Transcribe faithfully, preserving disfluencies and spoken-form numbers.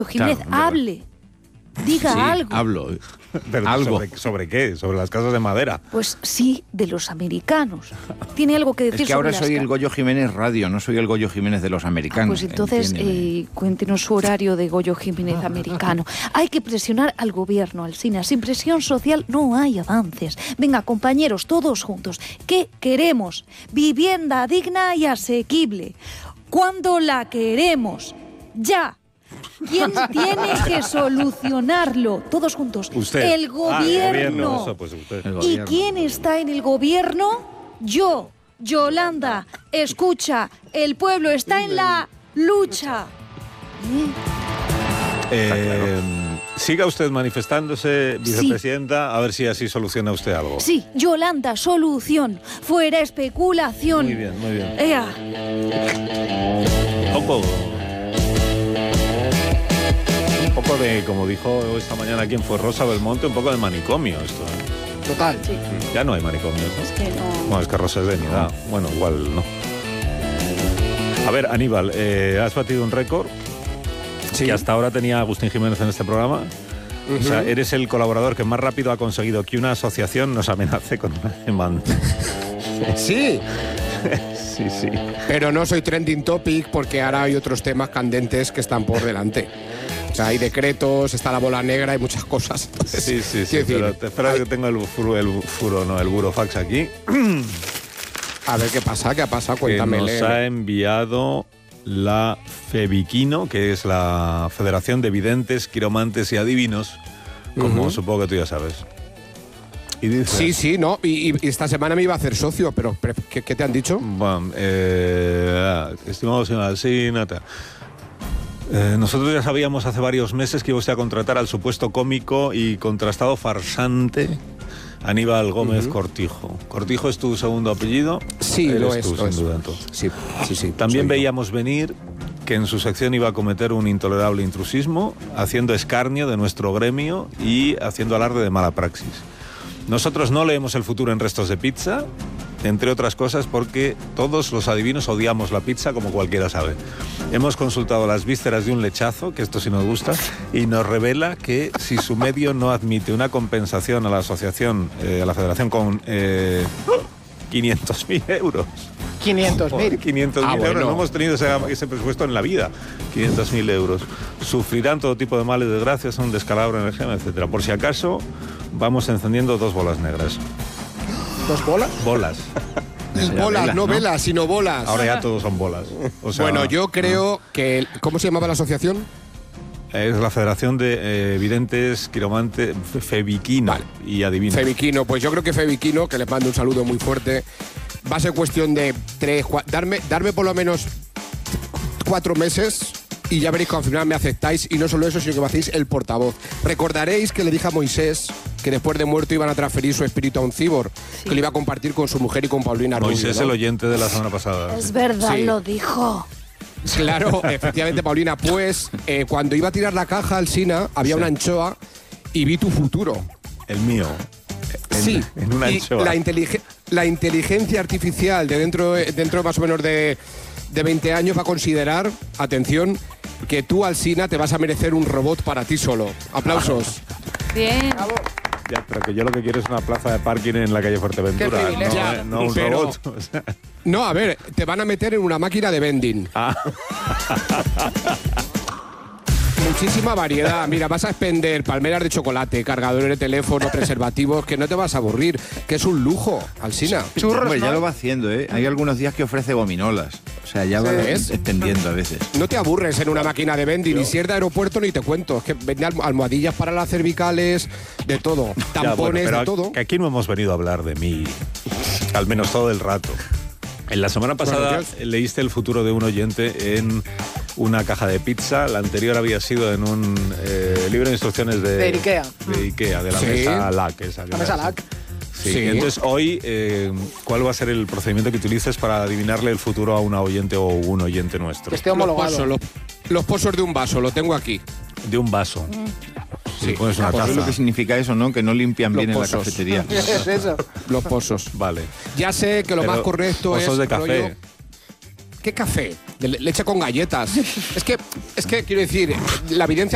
Jiménez, claro, hable. Diga sí, algo. hablo. Pero Algo. ¿sobre, ¿Sobre qué? ¿Sobre las casas de madera? Pues sí, de los americanos. Tiene algo que decir Es que ahora sobre soy las el ca- Goyo Jiménez Radio, no soy el Goyo Jiménez de los americanos. Pues entonces, eh, cuéntenos su horario de Goyo Jiménez americano. Hay que presionar al gobierno, Alsina. Sin presión social no hay avances. Venga, compañeros, todos juntos. ¿Qué queremos? Vivienda digna y asequible. ¿Cuándo la queremos? ¡Ya! ¿Quién tiene que solucionarlo? Todos juntos. Usted. El gobierno. Ah, el gobierno. Eso, pues usted. El ¿Y gobierno. quién está en el gobierno? Yo, Yolanda. Escucha, el pueblo está en la lucha. Eh, siga usted manifestándose, vicepresidenta, a ver si así soluciona usted algo. Sí, Yolanda, solución. Fuera especulación. Muy bien, muy bien. Ea. Un poco... Un poco de, como dijo esta mañana quien fue Rosa Belmonte, un poco de manicomio esto. ¿eh? Total. Sí, Ya no hay manicomio, ¿no? es que no... Bueno, es que Rosa es de mi edad. Bueno, igual no. A ver, Aníbal, eh, has batido un récord que hasta ahora tenía Agustín Jiménez en este programa. O sea, eres el colaborador que más rápido ha conseguido que una asociación nos amenace con una demanda. Sí, Sí, sí. pero no soy trending topic porque ahora hay otros temas candentes que están por delante. O sea, hay decretos, está la bola negra, hay muchas cosas. Entonces, Sí, sí, sí. quiero decir, Pero te espera hay- que tengo el furo, el furo, no, el burofax aquí. A ver qué pasa, qué pasa, Que cuéntame. nos lee. ha enviado la Feviquino, que es la Federación de Videntes, Quiromantes y Adivinos, como Ujú. supongo que tú ya sabes. Y dice... Sí, sí, no, y, y esta semana me iba a hacer socio, pero pero, ¿qué, qué te han dicho? Bueno, eh, estimado señor Alsina, ta- eh, nosotros ya sabíamos hace varios meses que iba usted a contratar al supuesto cómico y contrastado farsante Aníbal Gómez Ujú. Cortijo. ¿Cortijo es tu segundo apellido? Sí, Eres lo es, tú, lo sin es. duda, entonces. Sí, sí, sí. También soy yo. veíamos venir que en su sección iba a cometer un intolerable intrusismo, haciendo escarnio de nuestro gremio y haciendo alarde de mala praxis. Nosotros no leemos el futuro en restos de pizza, entre otras cosas porque todos los adivinos odiamos la pizza, como cualquiera sabe. Hemos consultado las vísceras de un lechazo, que esto sí nos gusta, y nos revela que si su medio no admite una compensación a la asociación, eh, a la federación con eh, quinientos mil euros. quinientos mil. quinientos mil Ah, bueno. euros, no hemos tenido ese, ese presupuesto en la vida. quinientos mil euros. Sufrirán todo tipo de males, desgracias, un descalabro en el gen, etcétera. Por si acaso, vamos encendiendo dos bolas negras. ¿Dos bolas? Bolas. Bolas, velas, no ¿no? velas, sino bolas. Ahora ya todos son bolas. O sea, Bueno, yo creo que... ¿Cómo se llamaba la asociación? Es la Federación de eh, Videntes, Quiromantes, Feviquino Vale. y Adivinos. Feviquino, pues yo creo que Feviquino, que les mando un saludo muy fuerte, va a ser cuestión de tres, cua- darme, darme por lo menos cuatro meses y ya veréis que al final me aceptáis, y no solo eso, sino que me hacéis el portavoz. Recordaréis que le dije a Moisés que después de muerto iban a transferir su espíritu a un cibor, que lo iba a compartir con su mujer y con Paulina Rubio, Moisés, ¿no? el oyente de la semana pasada. Es verdad, Sí. lo dijo. Claro, efectivamente, Paulina. Pues eh, cuando iba a tirar la caja al Sina, había Sí. una anchoa y vi tu futuro. El mío. En, Sí, En una y anchoa. La, intelige- la inteligencia artificial de dentro, dentro más o menos de, de veinte años va a considerar, atención, que tú, Alsina, te vas a merecer un robot para ti solo. Aplausos. Bien. Ya, pero que yo lo que quiero es una plaza de parking en la calle Fuerteventura. Qué privilegio. No, eh, no un Pero- robot. O sea, No, a ver, te van a meter en una máquina de vending. ah, Muchísima variedad. Mira, vas a expender palmeras de chocolate, cargadores de teléfono, preservativos, que no te vas a aburrir, que es un lujo, Alsina. Churros, Hombre, ya ¿no? lo va haciendo, ¿eh? Hay algunos días que ofrece gominolas. O sea, ya va ¿Ves? extendiendo a veces. No te aburres en una máquina de vending, ni si es de aeropuerto ni te cuento. Es que vende alm- almohadillas para las cervicales, de todo. ya, Tampones, bueno, pero de todo. que aquí no hemos venido a hablar de mí, al menos todo el rato. En la semana pasada Bueno, Dios. leíste el futuro de un oyente en una caja de pizza. La anterior había sido en un eh, libro de instrucciones de, De Ikea. de Ikea, de la Sí. mesa L A C. Esa, que La mesa era- L A C. Sí. Sí. Entonces, hoy, eh, ¿cuál va a ser el procedimiento que utilices para adivinarle el futuro a una oyente o un oyente nuestro? Que esté Los homologado. pozos, los, los pozos de un vaso, lo tengo aquí. De un vaso. Sí, pones una Pues es lo taza. que significa eso, ¿no? Que no limpian Los bien en la pozos. cafetería. ¿Qué es eso? Los pozos. Vale. Ya sé que lo Pero más correcto es... pozos de café. rollo- ¿Qué café? De le- leche con galletas. Es que, es que quiero decir, la evidencia